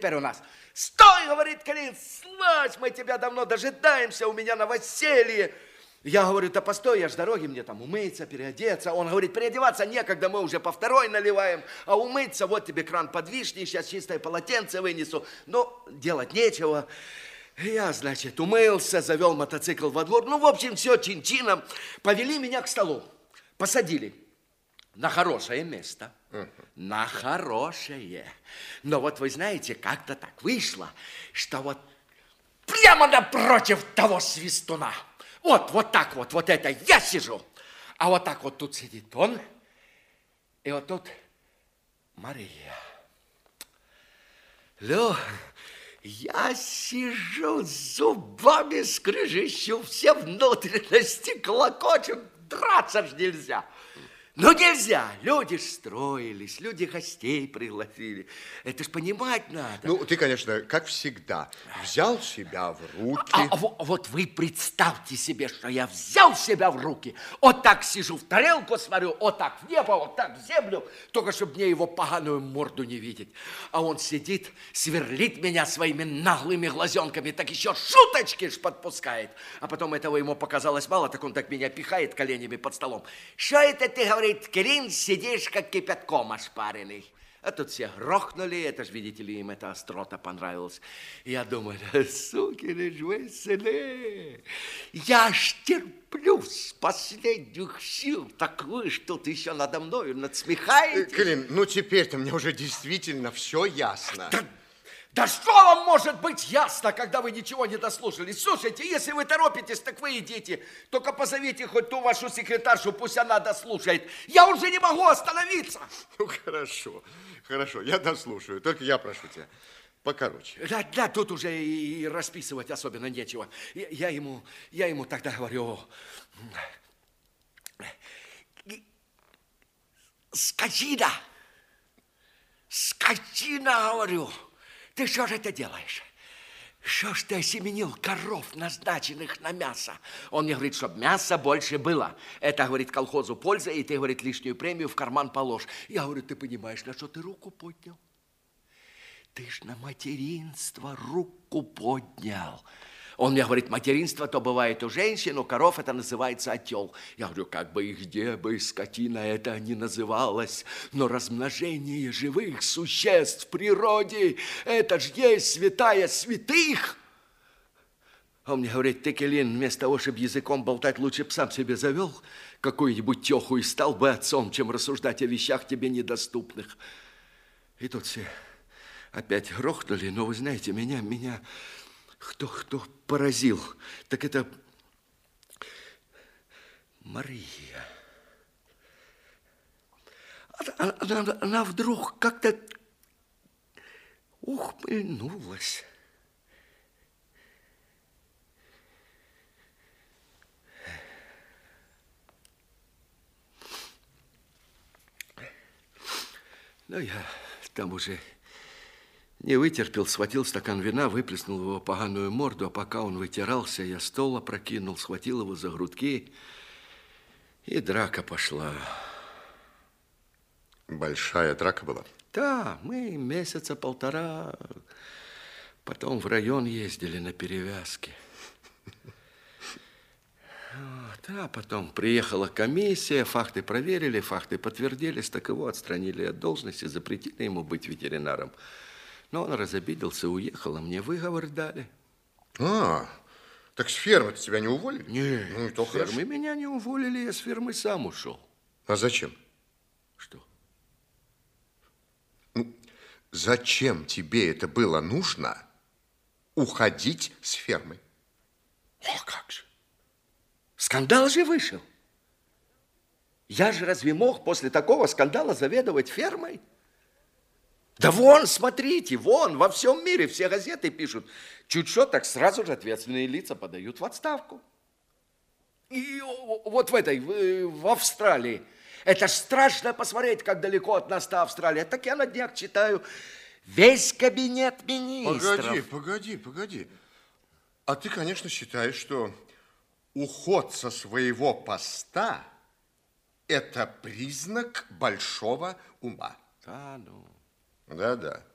теперь у нас? Стой, говорит Калин, слазь, мы тебя давно дожидаемся, у меня новоселье. Я говорю, да постой, я ж дороги, мне там умыться, переодеться. Он говорит, переодеваться некогда, мы уже по второй наливаем, а умыться, вот тебе кран подвижный, сейчас чистое полотенце вынесу. Но делать нечего. Я, значит, умылся, завел мотоцикл во двор. Ну, в общем, все чин-чином. Повели меня к столу, посадили на хорошее место. На хорошее. Но вот вы знаете, как-то так вышло, что вот прямо напротив того свистуна. Вот так вот это я сижу, а вот так вот тут сидит он, и вот тут Мария. Ну, я сижу, зубами скрежещу, все внутренности клокочут, драться ж нельзя. Ну, нельзя, люди ж строились, люди гостей пригласили. Это ж понимать надо. Ну, ты, конечно, как всегда, взял себя в руки. Вот вы представьте себе, что я взял себя в руки. Вот так сижу в тарелку смотрю, вот так в небо, вот так в землю, только чтобы мне его поганую морду не видеть. А он сидит, сверлит меня своими наглыми глазенками, так еще шуточки ж подпускает. А потом этого ему показалось мало, так он так меня пихает коленями под столом. Что это ты, говорит, Калин, сидишь, как кипятком ошпаренный. А тут все грохнули, это ж, видите ли, им эта острота понравилась. Я думаю, сукины ж вы сыны, я ж терплю с последних сил, так вы ж тут еще надо мною надсмехаетесь. Калин, ну теперь-то мне уже действительно все ясно. Да что вам может быть ясно, когда вы ничего не дослушали? Слушайте, если вы торопитесь, так вы идите. Только позовите хоть ту вашу секретаршу, пусть она дослушает. Я уже не могу остановиться. Ну, хорошо, я дослушаю. Только я прошу тебя, покороче. Да, тут уже и расписывать особенно нечего. Я ему тогда говорю... Скотина, говорю. Ты что же это делаешь? Что ж ты осеменил коров, назначенных на мясо? Он мне говорит, чтобы мяса больше было. Это, говорит, колхозу польза, и ты, говорит, лишнюю премию в карман положь. Я говорю, ты понимаешь, на что ты руку поднял? Ты ж на материнство руку поднял. Он мне говорит, материнство то бывает у женщин, у коров это называется отел. Я говорю, как бы и где бы скотина это ни называлась, но размножение живых существ в природе, это ж есть святая святых. Он мне говорит, ты, Калин, вместо того, чтобы языком болтать, лучше б сам себе завел какую-нибудь тёху и стал бы отцом, чем рассуждать о вещах тебе недоступных. И тут все опять грохнули, но вы знаете, меня... Кто поразил? Так это Мария. Она вдруг как-то ухмыльнулась. Ну, я там уже... не вытерпел, схватил стакан вина, выплеснул его поганую морду, а пока он вытирался, я стол опрокинул, схватил его за грудки, и драка пошла. Большая драка была? Да, мы месяца полтора потом в район ездили на перевязки. А потом приехала комиссия, факты проверили, факты подтвердились, так его отстранили от должности, запретили ему быть ветеринаром. Но он разобиделся, уехал, а мне выговор дали. Так с фермы-то тебя не уволили? Нет, ну, и то с фермы хорошо. Меня не уволили, я с фермы сам ушел. А зачем? Что? Ну, зачем тебе это было нужно, уходить с фермы? О, как же! Скандал же вышел. Я же разве мог после такого скандала заведовать фермой? Да вон, смотрите, вон, во всем мире все газеты пишут. Чуть что, так сразу же ответственные лица подают в отставку. И вот в Австралии. Это ж страшно посмотреть, как далеко от нас та Австралия. Так я на днях читаю. Весь кабинет министров. Погоди. А ты, конечно, считаешь, что уход со своего поста – это признак большого ума. Да, ну... Да.